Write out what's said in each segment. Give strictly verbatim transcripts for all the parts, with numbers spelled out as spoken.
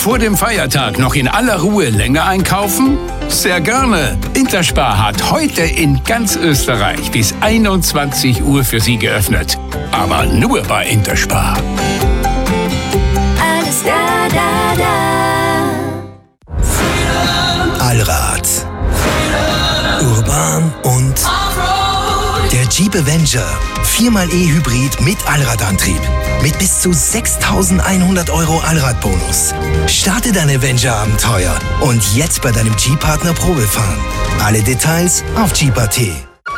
vor dem Feiertag noch in aller Ruhe länger einkaufen? Sehr gerne. Interspar hat heute in ganz Österreich bis einundzwanzig Uhr für Sie geöffnet. Aber nur bei Interspar. Alles da, da, da. Allrad. Urban und der Jeep Avenger. viermal E-Hybrid mit Allradantrieb. Mit bis zu sechstausendeinhundert Euro Allradbonus. Starte dein Avenger-Abenteuer und jetzt bei deinem Jeep-Partner Probefahren. Alle Details auf Jeep Punkt at.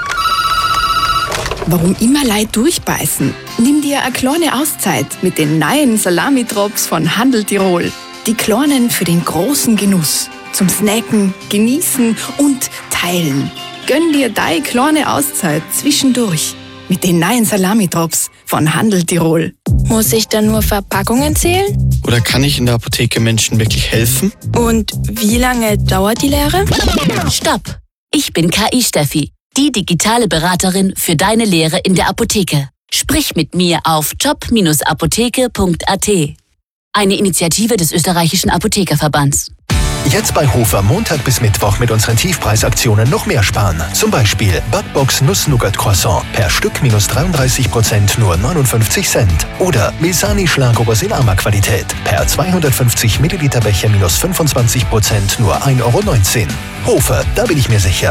Warum immer Leid durchbeißen? Nimm dir eine kleine Auszeit mit den neuen Salami-Drops von Handel Tirol. Die kleinen für den großen Genuss. Zum Snacken, Genießen und Teilen. Gönn dir deine kleine Auszeit zwischendurch mit den neuen Salami-Drops von Handel Tirol. Muss ich dann nur Verpackungen zählen? Oder kann ich in der Apotheke Menschen wirklich helfen? Und wie lange dauert die Lehre? Stopp! Ich bin K I-Steffi, die digitale Beraterin für deine Lehre in der Apotheke. Sprich mit mir auf job Bindestrich apotheke Punkt at. Eine Initiative des österreichischen Apothekerverbands. Jetzt bei Hofer Montag bis Mittwoch mit unseren Tiefpreisaktionen noch mehr sparen. Zum Beispiel Backbox Nuss-Nougat-Croissant per Stück minus dreiunddreißig Prozent nur neunundfünfzig Cent. Oder Mesani Schlagobers in Arma-Qualität per zweihundertfünfzig Milliliter Becher minus fünfundzwanzig Prozent nur ein Euro neunzehn. Hofer, da bin ich mir sicher.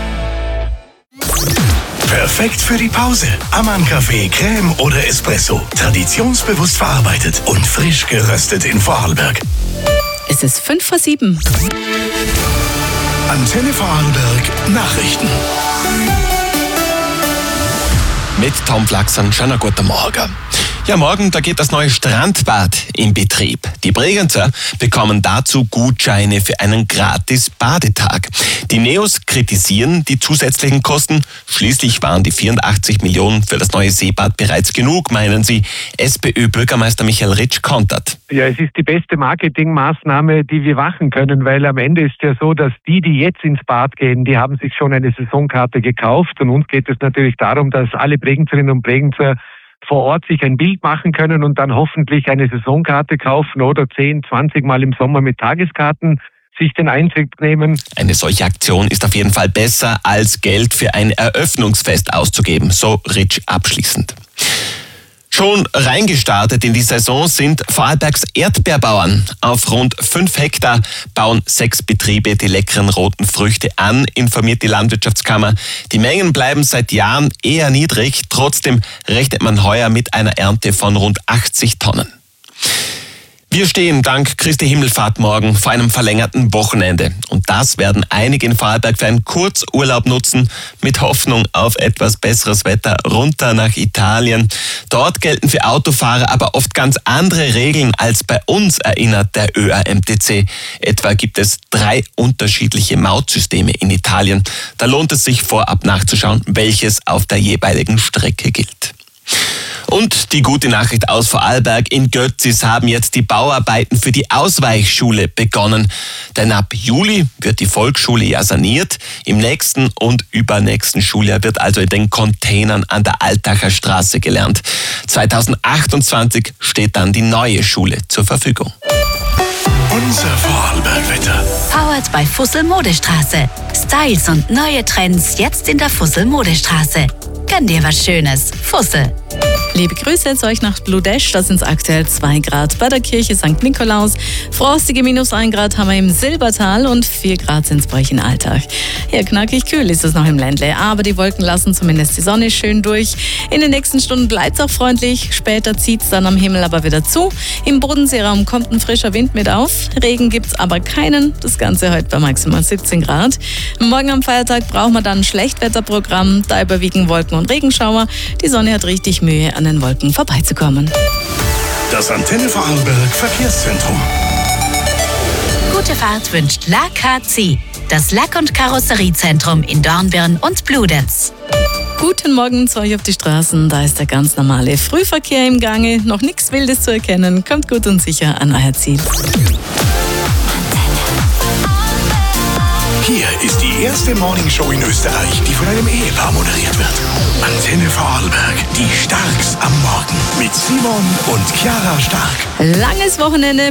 Perfekt für die Pause. Ammann-Kaffee, Creme oder Espresso. Traditionsbewusst verarbeitet und frisch geröstet in Vorarlberg. Es ist fünf vor sieben. Antenne Vorarlberg Nachrichten. Mit Tom Flachsen, schönen guten Morgen. Ja, morgen, da geht das neue Strandbad in Betrieb. Die Bregenzer bekommen dazu Gutscheine für einen gratis Badetag. Die Neos kritisieren die zusätzlichen Kosten. Schließlich waren die vierundachtzig Millionen für das neue Seebad bereits genug, meinen sie. SPÖ-Bürgermeister Michael Ritsch kontert. Ja, es ist die beste Marketingmaßnahme, die wir machen können, weil am Ende ist ja so, dass die, die jetzt ins Bad gehen, die haben sich schon eine Saisonkarte gekauft. Und uns geht es natürlich darum, dass alle Bregenzerinnen und Bregenzer vor Ort sich ein Bild machen können und dann hoffentlich eine Saisonkarte kaufen oder zehn, zwanzig Mal im Sommer mit Tageskarten sich den Eintritt nehmen. Eine solche Aktion ist auf jeden Fall besser, als Geld für ein Eröffnungsfest auszugeben, so Ritsch abschließend. Schon reingestartet in die Saison sind Vorarlbergs Erdbeerbauern. Auf rund fünf Hektar bauen sechs Betriebe die leckeren roten Früchte an, informiert die Landwirtschaftskammer. Die Mengen bleiben seit Jahren eher niedrig, trotzdem rechnet man heuer mit einer Ernte von rund achtzig Tonnen. Wir stehen dank Christi Himmelfahrt morgen vor einem verlängerten Wochenende. Und das werden einige in Vorarlberg für einen Kurzurlaub nutzen, mit Hoffnung auf etwas besseres Wetter runter nach Italien. Dort gelten für Autofahrer aber oft ganz andere Regeln als bei uns, erinnert der Ö A M T C. Etwa gibt es drei unterschiedliche Mautsysteme in Italien. Da lohnt es sich vorab nachzuschauen, welches auf der jeweiligen Strecke gilt. Und die gute Nachricht aus Vorarlberg: in Götzis haben jetzt die Bauarbeiten für die Ausweichschule begonnen. Denn ab Juli wird die Volksschule ja saniert. Im nächsten und übernächsten Schuljahr wird also in den Containern an der Altacher Straße gelernt. zweitausendachtundzwanzig steht dann die neue Schule zur Verfügung. Unser Vorarlberg-Wetter. Powered by Fussel Modestraße. Styles und neue Trends jetzt in der Fussel Modestraße. Gönn dir was Schönes. Fussel. Liebe Grüße zu euch nach Bludesch, da sind es aktuell zwei Grad bei der Kirche Sankt Nikolaus. Frostige minus ein Grad haben wir im Silbertal und vier Grad sind es bei euch in Altach. Ja, knackig kühl ist es noch im Ländle, aber die Wolken lassen zumindest die Sonne schön durch. In den nächsten Stunden bleibt es auch freundlich, später zieht es dann am Himmel aber wieder zu. Im Bodenseeraum kommt ein frischer Wind mit auf, Regen gibt es aber keinen, das Ganze heute bei maximal siebzehn Grad. Morgen am Feiertag brauchen wir dann ein Schlechtwetterprogramm, da überwiegen Wolken und Regenschauer. Die Sonne hat richtig Mühe, an den Wolken vorbeizukommen. Das Antenne Vorarlberg Verkehrszentrum. Gute Fahrt wünscht L A K C, das Lack- und Karosseriezentrum in Dornbirn und Bludenz. Guten Morgen zu euch auf die Straßen, da ist der ganz normale Frühverkehr im Gange, noch nichts Wildes zu erkennen, kommt gut und sicher an euer Ziel. Hier ist die erste Morningshow in Österreich, die von einem Ehepaar moderiert wird. Antenne Vorarlberg, die Starks am Morgen mit Simon und Chiara Stark. Langes Wochenende